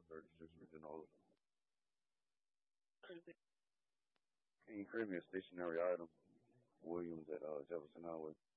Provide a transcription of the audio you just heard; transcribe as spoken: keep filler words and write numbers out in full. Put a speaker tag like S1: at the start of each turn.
S1: thirty-six for granola. Can you create me a stationary item? Williams at uh, Jefferson Highway.